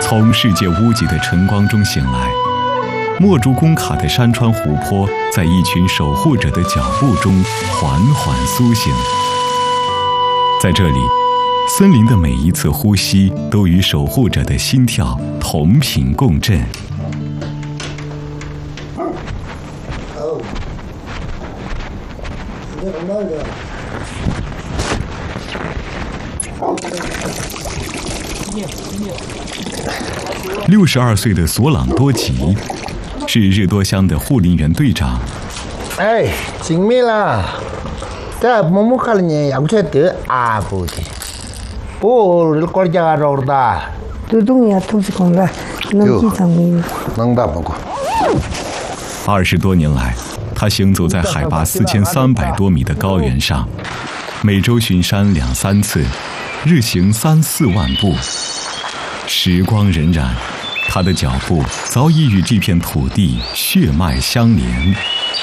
从世界屋脊的晨光中醒来，墨竹工卡的山川湖泊在一群守护者的脚步中缓缓苏醒。在这里，森林的每一次呼吸都与守护者的心跳同频共振。62岁的索朗多吉是日多乡的护林员队长。 哎，精美啦！在某某看了呢，也不晓得啊，不的，不，国家找的。 都东亚都是讲的，能记上面。 能打不过。 20多年来，他行走在海拔4300多米的高原上，每周巡山2、3次，日行3、4万步。时光荏苒，他的脚步早已与这片土地血脉相连。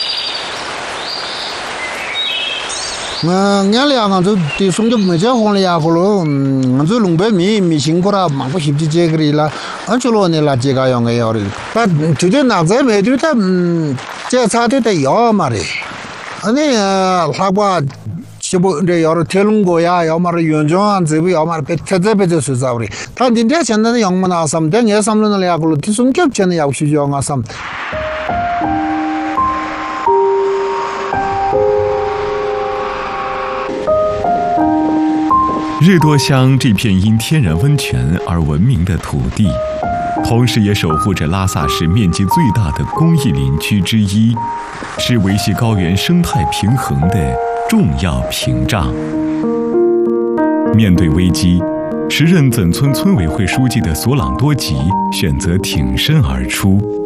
俺俩就对送就没这红了呀，可了，俺就弄白米辛苦了，忙不起这个了，俺就说你啦，这个样个样的，但就这哪在没对他，这差对他要嘛的，俺那他把。是不，这要是铁笼过呀，要么是原装，这不要么被特别就睡着了。他今天现在的样么那什么，但也什么那样个了，提送给现在要去样啊什么。 日多乡这片因天然温泉而闻名的土地，同时也守护着拉萨市面积最大的公益林区之一，是维系高原生态平衡的重要屏障。面对危机，时任怎村村委会书记的索朗多吉选择挺身而出。